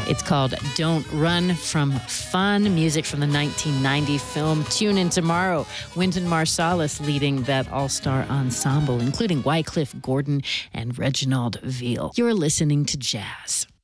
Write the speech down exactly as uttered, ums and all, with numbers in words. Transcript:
It's called Don't Run From Fun, music from the nineteen ninety film Tune In Tomorrow. Wynton Marsalis leading that all-star ensemble, including Wycliffe Gordon and Reginald Veal. You're listening to Jazz.